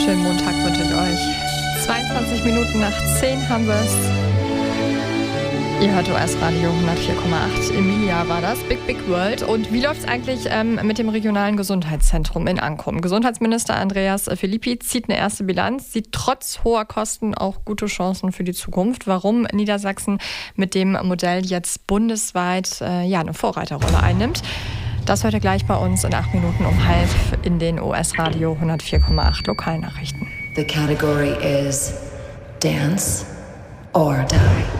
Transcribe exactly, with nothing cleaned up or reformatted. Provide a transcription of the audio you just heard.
wunderschönen Montag wünsche ich euch. zweiundzwanzig Minuten nach zehn haben wir es. Ihr hört O S-Radio hundertvier Komma acht. Emilia war das, Big Big World. Und wie läuft es eigentlich ähm, mit dem regionalen Gesundheitszentrum in Anckum? Gesundheitsminister Andreas Filippi zieht eine erste Bilanz, sieht trotz hoher Kosten auch gute Chancen für die Zukunft. Warum Niedersachsen mit dem Modell jetzt bundesweit äh, ja, eine Vorreiterrolle einnimmt, das hört ihr gleich bei uns in acht Minuten um halb in den O S-Radio hundertvier Komma acht Lokalnachrichten. The category is Dance or Die.